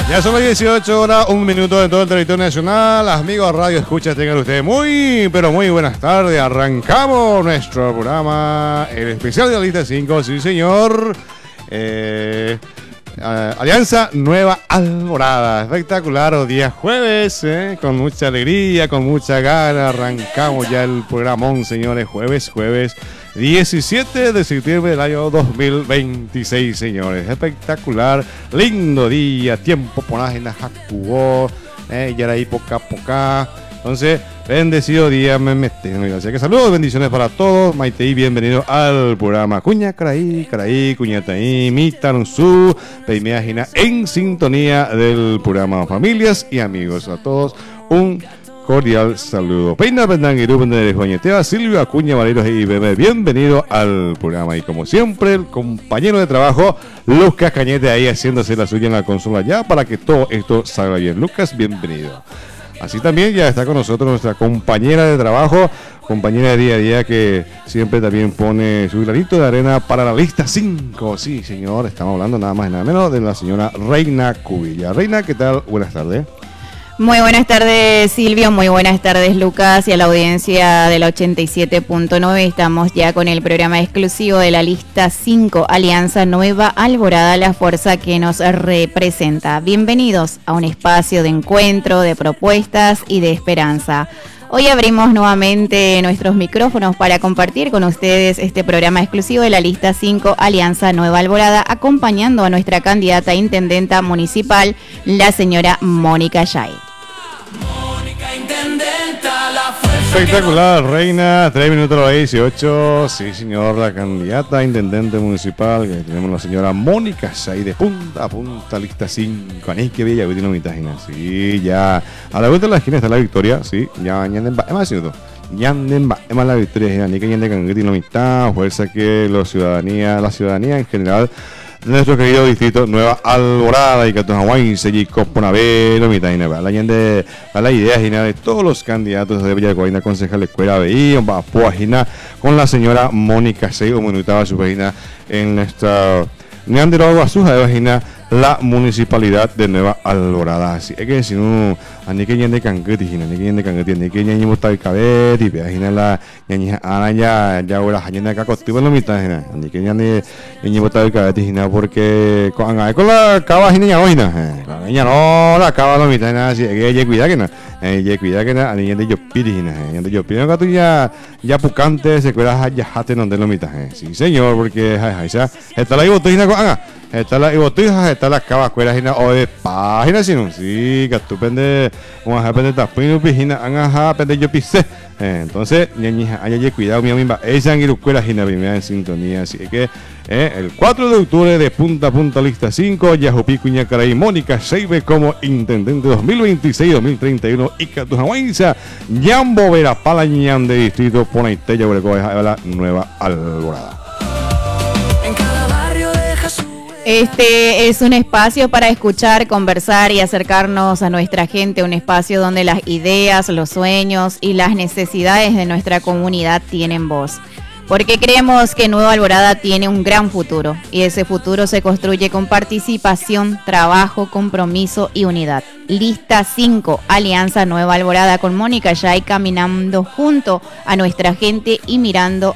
Ya son las 18 horas, 1 minuto en todo el territorio nacional. Amigos Radio Escucha, tengan ustedes muy, pero muy buenas tardes. Arrancamos nuestro programa, el especial de la lista 5, sí señor. Alianza Nueva Alborada, espectacular, día jueves, con mucha alegría, con mucha gana. Arrancamos ya el programón, señores, jueves 17 de septiembre del año 2026, señores. Espectacular, lindo día, tiempo ponágena jacugó, ya era ahí poca. Entonces, bendecido día me meten. Así que saludos, bendiciones para todos. Maite y bienvenido al programa. Cuña, caraí, cuñataí, mitansu, peimea en sintonía del programa. Familias y amigos, a todos un cordial saludo. Peina Pendanguirú, Pendanguirú, Juañeteva, Silvio Acuña, Valeros y Bebé. Bienvenido al programa. Y como siempre, el compañero de trabajo, Lucas Cañete, ahí haciéndose la suya en la consola ya para que todo esto salga bien. Lucas, bienvenido. Así también ya está con nosotros nuestra compañera de trabajo, compañera de día a día que siempre también pone su granito de arena para la lista 5. Sí, señor, estamos hablando nada más y nada menos de la señora Reina Cubilla. Reina, ¿qué tal? Buenas tardes. Muy buenas tardes, Silvio, muy buenas tardes, Lucas, y a la audiencia de la 87.9. Estamos ya con el programa exclusivo de la lista 5, Alianza Nueva Alborada, la fuerza que nos representa. Bienvenidos a un espacio de encuentro, de propuestas y de esperanza. Hoy abrimos nuevamente nuestros micrófonos para compartir con ustedes este programa exclusivo de la lista 5, Alianza Nueva Alborada, acompañando a nuestra candidata a intendenta municipal, la señora Mónica Yay. Espectacular, Reina, 3 minutos a las 18. Sí, señor, la candidata a intendente municipal, que tenemos la señora Mónica Yay, de punta a punta, lista 5. Aní, que bella, tiene mitad. Sí, ya. A la vuelta de la esquina está la victoria, sí, ya, ñandemba, es más, ñandemba, es más la victoria, Aní, que ñande tiene la mitad, fuerza que la ciudadanía en general, de nuestro querido distrito Nueva Alborada y Catujahuay, Sellí, Coponavero, mitad la ñande, la idea general de todos los candidatos de Villacoina, concejal de escuela BI, página con la señora Mónica Yay, comunicaba su página en nuestra Neanderogo Azuja de vagina la municipalidad de Nueva Alborada. Así es que si no, a ni que ñande cangueti, ni que ñande cangueti, ni que ñañi musta el cabeti, vagina la ñañi ana ya ahora ñande acá costivo la mitad, ni que ñande ñañi musta el cabeti, porque con la cava ña hoina, la ña no la cava la mitad, así es que ella cuida que no, a ni ñande yo pidi, ñande yo pidi, que tú ya pucante se cuela ya jate donde la mitad, sí señor, porque esa está la botella con está la botija, está la cava cuela hina o de página sino sí que tú pende un depende tapino pijina anja pende yo pise entonces ñañija haya cuidado mi misma esa escuela hina primera en sintonía, así que el 4 de octubre de punta a punta lista 5 Yajupi Cuña Caray Mónica Seibe como intendente 2026-2031 y Catujahuayza Ñambo Verapala Ñam de distrito Ponaiteya la Nueva Alborada. Este es un espacio para escuchar, conversar y acercarnos a nuestra gente, un espacio donde las ideas, los sueños y las necesidades de nuestra comunidad tienen voz. Porque creemos que Nueva Alborada tiene un gran futuro y ese futuro se construye con participación, trabajo, compromiso y unidad. Lista 5, Alianza Nueva Alborada con Mónica Yay, caminando junto a nuestra gente y mirando